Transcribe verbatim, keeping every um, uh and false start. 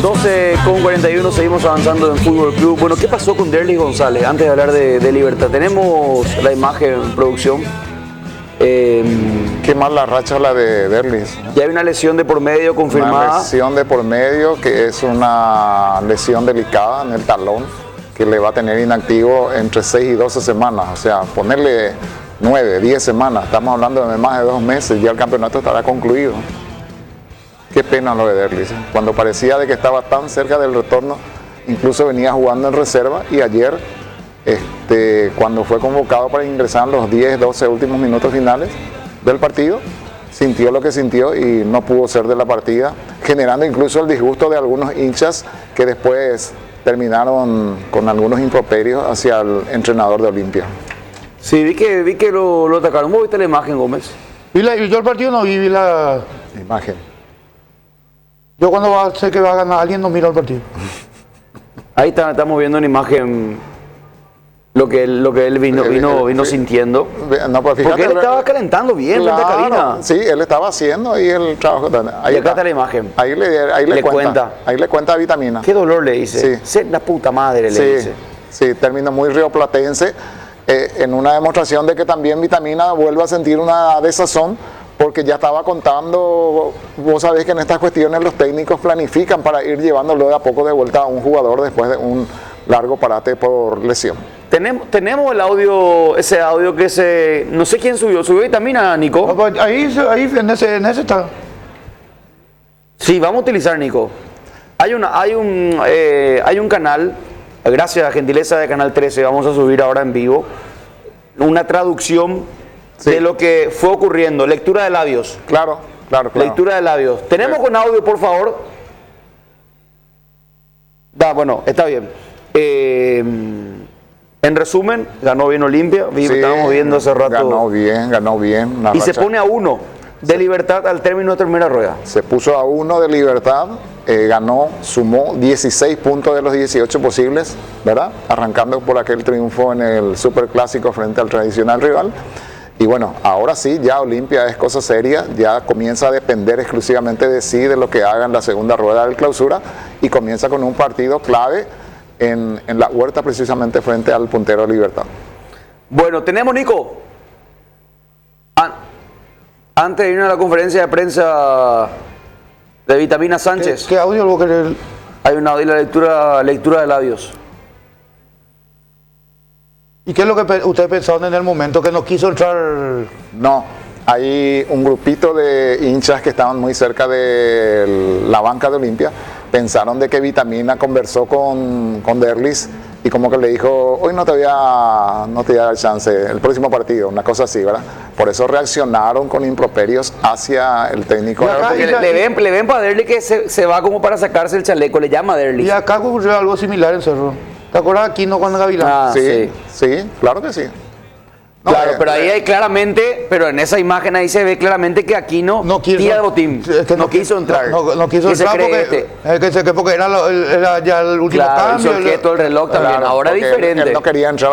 doce con cuarenta y uno, seguimos avanzando en Fútbol Club. Bueno, ¿qué pasó con Derlis González? Antes de hablar de, de Libertad, tenemos la imagen en producción. Eh, Qué mal la racha la de Derlis, ¿no? Ya hay una lesión de por medio confirmada. Una lesión de por medio que es una lesión delicada en el talón que le va a tener inactivo entre seis y doce semanas. O sea, ponerle nueve, diez semanas. Estamos hablando de más de dos meses. Ya el campeonato estará concluido. Qué pena lo de Derlis. Cuando parecía de que estaba tan cerca del retorno, incluso venía jugando en reserva y ayer, este, cuando fue convocado para ingresar en los diez, doce últimos minutos finales del partido, sintió lo que sintió y no pudo ser de la partida, generando incluso el disgusto de algunos hinchas que después terminaron con algunos improperios hacia el entrenador de Olimpia. Sí, vi que, vi que lo, lo atacaron. ¿Vos viste la imagen, Gómez? Vi la, yo el partido no vi, vi la imagen. Yo cuando va, sé que va a ganar alguien no miro el partido. Ahí está, estamos viendo una imagen, lo que él, lo que él vino, vino, vino sintiendo. No, pues fíjate, porque él estaba calentando bien, claro, frente a cabina. Sí, él estaba haciendo ahí el trabajo. Ahí y acá está la imagen. Ahí le, ahí le, le cuenta, cuenta. Ahí le cuenta Vitamina. Qué dolor le dice. Sí. Sé la puta madre le sí, dice. Sí, término muy rioplatense, eh, en una demostración de que también Vitamina vuelve a sentir una desazón, porque ya estaba contando, vos sabés que en estas cuestiones los técnicos planifican para ir llevándolo de a poco de vuelta a un jugador después de un largo parate por lesión. Tenemos, tenemos el audio, ese audio que se, no sé quién subió, subió Vitamina, Nico. No, pues ahí, ahí en, ese, en ese está. Sí, vamos a utilizar, Nico. Hay, una, hay, un, eh, hay un canal, gracias a la gentileza de Canal trece, vamos a subir ahora en vivo, una traducción sí. de lo que fue ocurriendo. Lectura de labios. Claro, claro, claro. Lectura de labios. Tenemos sí. con audio, por favor. Da, bueno, está bien. Eh, en resumen, ganó bien Olimpia. Sí, estábamos viendo hace rato. Ganó bien, ganó bien. Y racha. Se pone a uno de Libertad al término de primera rueda. Se puso a uno de Libertad, eh, ganó, sumó dieciséis puntos de los dieciocho posibles, ¿verdad? Arrancando por aquel triunfo en el Superclásico frente al tradicional rival. Y bueno, ahora sí, ya Olimpia es cosa seria, ya comienza a depender exclusivamente de sí, de lo que haga en la segunda rueda del clausura, y comienza con un partido clave en, en la Huerta, precisamente frente al puntero Libertad. Bueno, tenemos, Nico, An antes de ir a la conferencia de prensa de Vitamina Sánchez. ¿Qué, qué audio lo que Hay una audio, la lectura, lectura de labios. ¿Y qué es lo que ustedes pensaron en el momento que no quiso entrar? No, hay un grupito de hinchas que estaban muy cerca de la banca de Olimpia, pensaron de que Vitamina conversó con, con Derlis y como que le dijo, hoy no te voy a, no te voy a dar chance, el próximo partido, una cosa así, ¿verdad? Por eso reaccionaron con improperios hacia el técnico. Claro, porque le, le ven, le ven para Derlis que se, se va como para sacarse el chaleco, le llama a Derlis. Y acá ocurrió algo similar en Cerro. ¿Te acuerdas aquí no con Gavilán? Ah, sí, sí, sí, claro que sí. No, claro, eh, pero ahí hay claramente, pero en esa imagen ahí se ve claramente que Aquino no quiso, tira el botín, es que no, no quiso entrar. No, no, no quiso entrar porque, este? es que, porque era, lo, era ya el último claro, cambio. El, el reloj también, claro, ahora diferente. Él, él no quería entrar